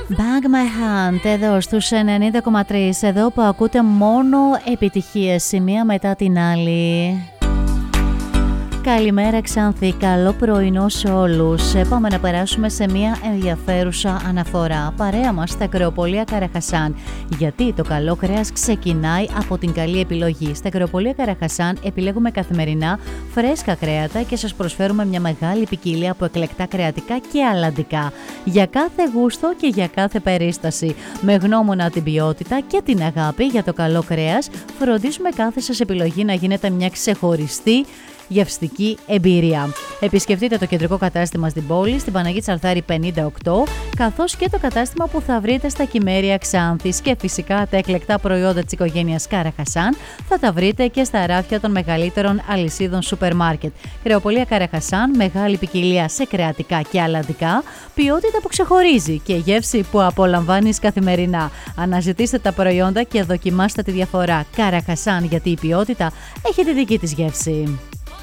Bang My Hand εδώ στους 90,3, εδώ που ακούτε μόνο επιτυχίες η μία μετά την άλλη. Καλημέρα Ξάνθη, καλό πρωινό σε όλους. Πάμε να περάσουμε σε μια ενδιαφέρουσα αναφορά. Παρέα μας στα Κρεοπολία Καραχασάν. Γιατί το καλό κρέας ξεκινάει από την καλή επιλογή. Στα Κρεοπολία Καραχασάν επιλέγουμε καθημερινά φρέσκα κρέατα και σας προσφέρουμε μια μεγάλη ποικιλία από εκλεκτά κρεατικά και αλλαντικά. Για κάθε γούστο και για κάθε περίσταση. Με γνώμονα την ποιότητα και την αγάπη για το καλό κρέας, φροντίζουμε κάθε σας επιλογή να γίνεται μια ξεχωριστή γευστική εμπειρία. Επισκεφτείτε το κεντρικό κατάστημα στην πόλη, στην Παναγία Τσαλθάρη 58, καθώς και το κατάστημα που θα βρείτε στα Κυμέρια Ξάνθης, και φυσικά τα εκλεκτά προϊόντα της οικογένειας Καραχασάν θα τα βρείτε και στα ράφια των μεγαλύτερων αλυσίδων σούπερ μάρκετ. Κρεοπολία Καραχασάν, μεγάλη ποικιλία σε κρεατικά και αλλαντικά, ποιότητα που ξεχωρίζει και γεύση που απολαμβάνεις καθημερινά. Αναζητήστε τα προϊόντα και δοκιμάστε τη διαφορά. Καραχασάν, γιατί η ποιότητα έχει τη δική της γεύση.